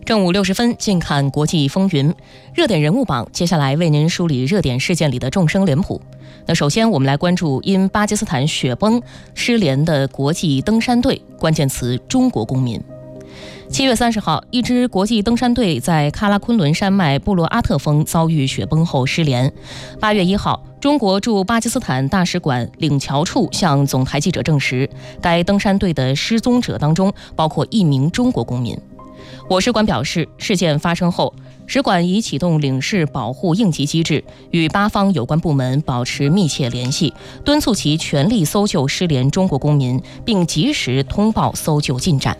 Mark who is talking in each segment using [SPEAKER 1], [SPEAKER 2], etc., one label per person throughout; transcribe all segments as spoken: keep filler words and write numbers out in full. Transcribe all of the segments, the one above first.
[SPEAKER 1] 正午六十分，近看国际风云，热点人物榜，接下来为您梳理热点事件里的众生脸谱。那首先，我们来关注因巴基斯坦雪崩失联的国际登山队，关键词中国公民。七月三十号，一支国际登山队在喀拉昆仑山脉布洛阿特峰遭遇雪崩后失联。八月一号，中国驻巴基斯坦大使馆领侨处向总台记者证实，该登山队的失踪者当中包括一名中国公民。我使馆表示，事件发生后，使馆已启动领事保护应急机制，与巴方有关部门保持密切联系，敦促其全力搜救失联中国公民，并及时通报搜救进展。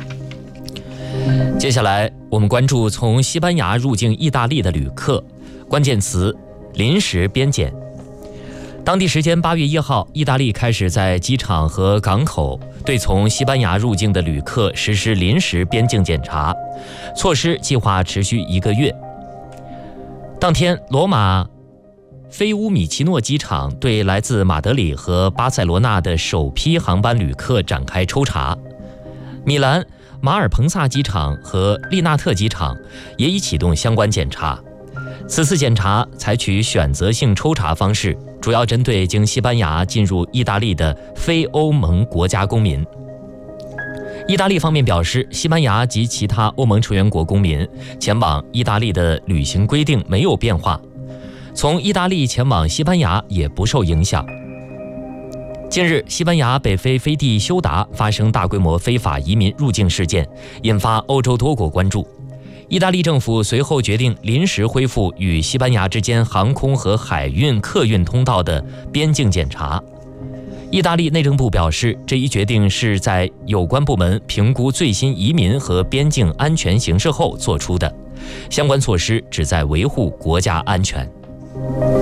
[SPEAKER 2] 接下来，我们关注从西班牙入境意大利的旅客，关键词临时边检。当地时间八月一号，意大利开始在机场和港口对从西班牙入境的旅客实施临时边境检查，措施计划持续一个月。当天，罗马菲乌米奇诺机场对来自马德里和巴塞罗那的首批航班旅客展开抽查，米兰马尔彭萨机场和利纳特机场也已启动相关检查。此次检查采取选择性抽查方式，主要针对经西班牙进入意大利的非欧盟国家公民。意大利方面表示，西班牙及其他欧盟成员国公民前往意大利的旅行规定没有变化，从意大利前往西班牙也不受影响。近日，西班牙北非飞地休达发生大规模非法移民入境事件，引发欧洲多国关注。意大利政府随后决定临时恢复与西班牙之间航空和海运客运通道的边境检查。意大利内政部表示，这一决定是在有关部门评估最新移民和边境安全形势后做出的，相关措施旨在维护国家安全。